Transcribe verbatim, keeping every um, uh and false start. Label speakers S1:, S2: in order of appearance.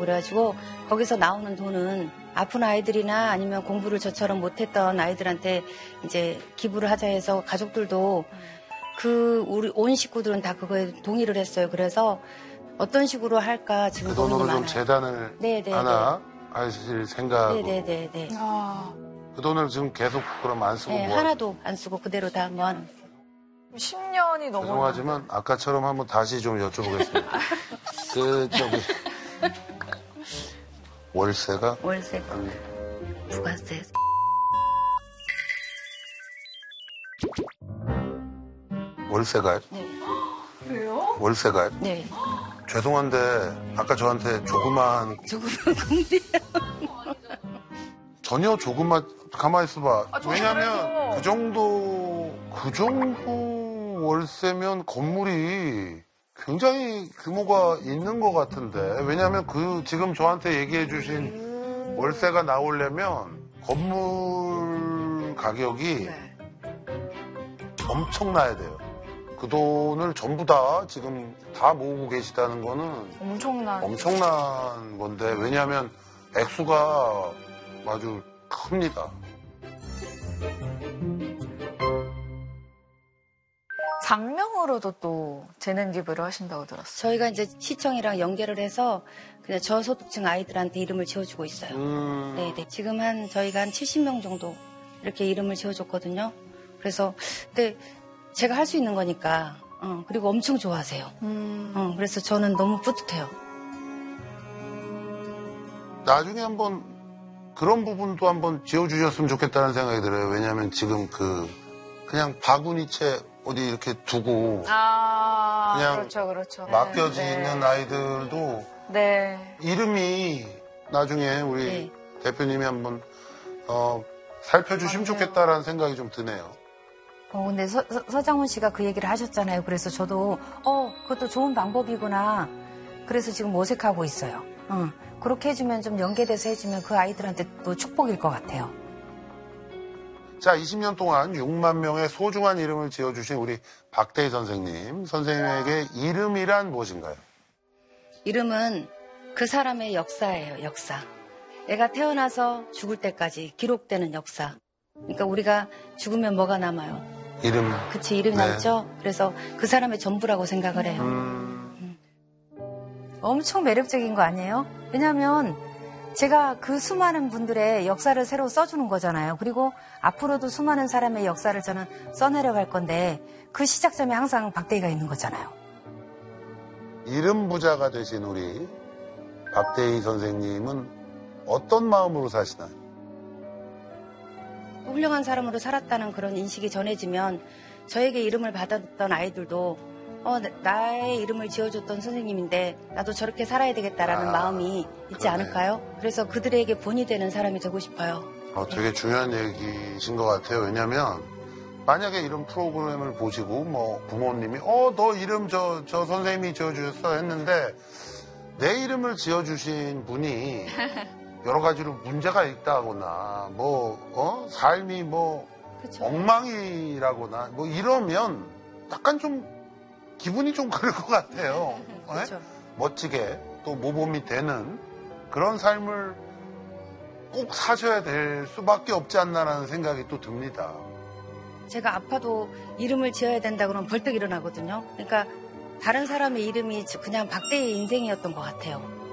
S1: 그래가지고 거기서 나오는 돈은 아픈 아이들이나 아니면 공부를 저처럼 못했던 아이들한테 이제 기부를 하자 해서 가족들도 그 우리 온 식구들은 다 그거에 동의를 했어요. 그래서 어떤 식으로 할까 지금
S2: 그 돈으로
S1: 고민이
S2: 좀
S1: 많아요.
S2: 재단을
S1: 네네,
S2: 하나 하실 생각으로.
S1: 네네네.
S3: 아.
S2: 그 돈을 지금 계속 그럼 안 쓰고
S1: 네,
S2: 뭐
S1: 하나도 안 쓰고 그대로 다 모아놓은.
S3: 십 년이 넘어.
S2: 죄송하지만 아까처럼 한번 다시 좀 여쭤보겠습니다. 그 저기 월세가
S1: 월세가
S2: 한
S1: 부가세.
S2: 월세가요?
S1: 네.
S3: 왜요?
S2: 월세가요?
S1: 네.
S2: 죄송한데 아까 저한테 조그만
S1: 조금만 공리해요.
S2: 전혀 조그만 가만히 있어봐.
S3: 아,
S2: 왜냐면
S3: 그래서.
S2: 그 정도 그 정도 월세면 건물이 굉장히 규모가 있는 것 같은데 왜냐면 그 지금 저한테 얘기해 주신 월세가 나오려면 건물 가격이
S1: 네.
S2: 엄청나야 돼요. 그 돈을 전부 다 지금 다 모으고 계시다는 거는
S3: 엄청난.
S2: 엄청난 건데 왜냐하면 액수가 아주 큽니다.
S3: 장명으로도 또 재능 기부를 하신다고 들었어요.
S1: 저희가 이제 시청이랑 연계를 해서 그냥 저소득층 아이들한테 이름을 지어주고 있어요.
S2: 음...
S1: 네네. 지금 한 저희가 한 칠십 명 정도 이렇게 이름을 지어줬거든요. 그래서 근데 제가 할 수 있는 거니까 어, 그리고 엄청 좋아하세요.
S3: 음.
S1: 어, 그래서 저는 너무 뿌듯해요.
S2: 나중에 한번 그런 부분도 한번 지어주셨으면 좋겠다는 생각이 들어요. 왜냐하면 지금 그 그냥 바구니채 어디 이렇게 두고
S3: 아,
S2: 그냥
S3: 그렇죠, 그렇죠.
S2: 맡겨지는
S3: 네.
S2: 아이들도
S3: 네.
S2: 이름이 나중에 우리
S1: 네.
S2: 대표님이 한번 어, 살펴주시면
S3: 맞아요.
S2: 좋겠다라는 생각이 좀 드네요.
S1: 어, 근데 서, 서, 서장훈 씨가 그 얘기를 하셨잖아요. 그래서 저도 어, 그것도 좋은 방법이구나. 그래서 지금 모색하고 있어요. 어, 그렇게 해주면 좀 연계돼서 해주면 그 아이들한테 또 축복일 것 같아요.
S2: 자, 이십 년 동안 육만 명의 소중한 이름을 지어주신 우리 박대희 선생님. 선생님에게 이름이란 무엇인가요?
S1: 이름은 그 사람의 역사예요, 역사. 애가 태어나서 죽을 때까지 기록되는 역사. 그러니까 우리가 죽으면 뭐가 남아요?
S2: 이름.
S1: 그치, 이름이
S2: 네.
S1: 남죠? 그래서 그 사람의 전부라고 생각을 해요.
S2: 음,
S1: 엄청 매력적인 거 아니에요? 왜냐하면 제가 그 수많은 분들의 역사를 새로 써주는 거잖아요. 그리고 앞으로도 수많은 사람의 역사를 저는 써내려갈 건데 그 시작점에 항상 박대희가 있는 거잖아요.
S2: 이름 부자가 되신 우리 박대희 선생님은 어떤 마음으로 사시나요?
S1: 훌륭한 사람으로 살았다는 그런 인식이 전해지면 저에게 이름을 받았던 아이들도 어, 나의 이름을 지어줬던 선생님인데 나도 저렇게 살아야 되겠다라는
S2: 아,
S1: 마음이 있지
S2: 그러네.
S1: 않을까요? 그래서 그들에게 본이 되는 사람이 되고 싶어요.
S2: 어, 되게 중요한 얘기신 것 같아요. 왜냐면 만약에 이런 프로그램을 보시고 뭐 부모님이 어, 너 이름 저, 저 선생님이 지어주셨어 했는데 내 이름을 지어주신 분이 여러 가지로 문제가 있다거나 뭐 어? 삶이 뭐
S1: 그쵸?
S2: 엉망이라거나 뭐 이러면 약간 좀 기분이 좀 그럴 것 같아요.
S1: 그렇죠.
S2: 멋지게 또 모범이 되는 그런 삶을 꼭 사셔야 될 수밖에 없지 않나라는 생각이 또 듭니다.
S1: 제가 아파도 이름을 지어야 된다 그러면 벌떡 일어나거든요. 그러니까 다른 사람의 이름이 그냥 박대희 인생이었던 것 같아요.